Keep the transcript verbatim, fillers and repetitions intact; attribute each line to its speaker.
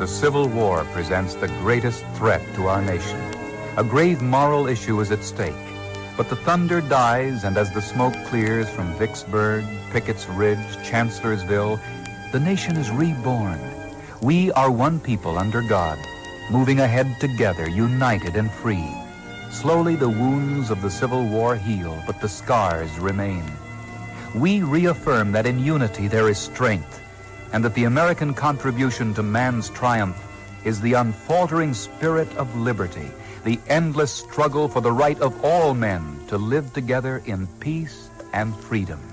Speaker 1: the Civil War presents the greatest threat to our nation. A grave moral issue is at stake. But the thunder dies, and as the smoke clears from Vicksburg, Pickett's Ridge, Chancellorsville, the nation is reborn. We are one people under God, moving ahead together, united and free. Slowly the wounds of the Civil War heal, but the scars remain. We reaffirm that in unity there is strength, and that the American contribution to man's triumph is the unfaltering spirit of liberty, the endless struggle for the right of all men to live together in peace and freedom.